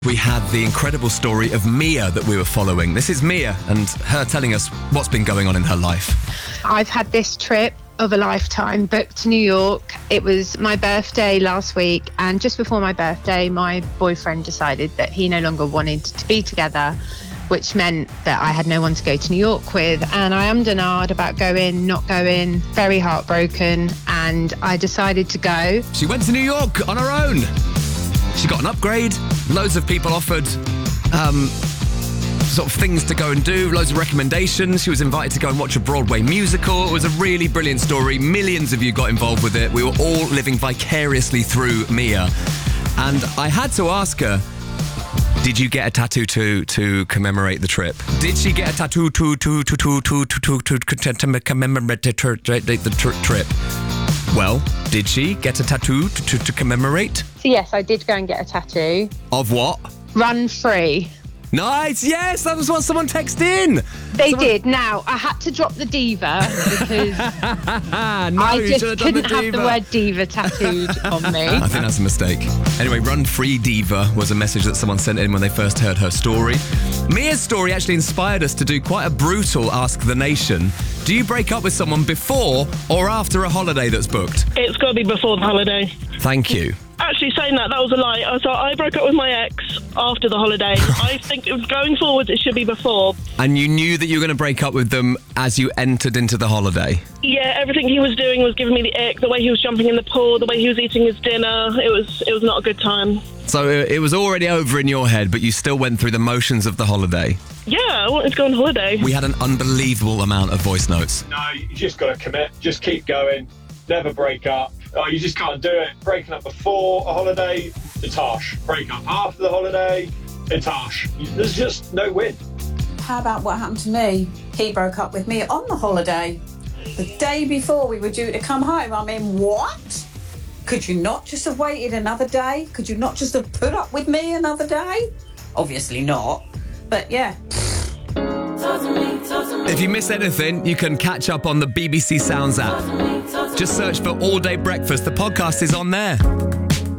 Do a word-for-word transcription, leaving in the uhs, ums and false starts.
We had the incredible story of Mia that we were following. This is Mia and her telling us what's been going on in her life. I've had this trip of a lifetime booked to New York. It was my birthday last week, and just before my birthday, my boyfriend decided that he no longer wanted to be together, which meant that I had no one to go to New York with. And I ummed and ahed about going, not going, very heartbroken, and I decided to go. She went to New York on her own. She got an upgrade, loads of people offered um, sort of things to go and do, loads of recommendations. She was invited to go and watch a Broadway musical. It was a really brilliant story. Millions of you got involved with it. We were all living vicariously through Mia. And I had to ask her, did you get a tattoo to to commemorate the trip? Did she get a tattoo to to to to to to to to commemorate the trip? Well, did she get a tattoo to, to, to commemorate? So yes, I did go and get a tattoo. Of what? Run free. Nice, yes, that was what someone texted in. They someone... did. Now, I had to drop the diva because no, I just couldn't the have the word diva tattooed on me. I think that's a mistake. Anyway, Run Free Diva was a message that someone sent in when they first heard her story. Mia's story actually inspired us to do quite a brutal Ask the Nation. Do you break up with someone before or after a holiday that's booked? It's got to be before the holiday. Thank you. Actually, saying that, that was a lie. So I broke up with my ex after the holiday. I think it was going forward, it should be before. And you knew that you were going to break up with them as you entered into the holiday? Yeah, everything he was doing was giving me the ick. The way he was jumping in the pool, the way he was eating his dinner. It was it was not a good time. So it was already over in your head, but you still went through the motions of the holiday? Yeah, I wanted to go on holiday. We had an unbelievable amount of voice notes. No, you just got to commit. Just keep going. Never break up. Oh, you just can't do it. Breaking up before a holiday, it's harsh. Breaking up after the holiday, it's harsh. There's just no win. How about what happened to me? He broke up with me on the holiday. The day before we were due to come home. I mean, what? Could you not just have waited another day? Could you not just have put up with me another day? Obviously not. But yeah. If you miss anything, you can catch up on the B B C Sounds app. Just search for All Day Breakfast. The podcast is on there.